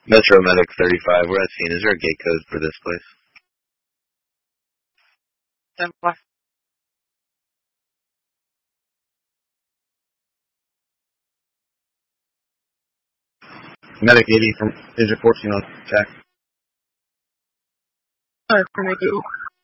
Metro Medic 35, we're at scene. Is there a gate code for this place? Medic 80 from Engine 14 on attack. Alright, thank you.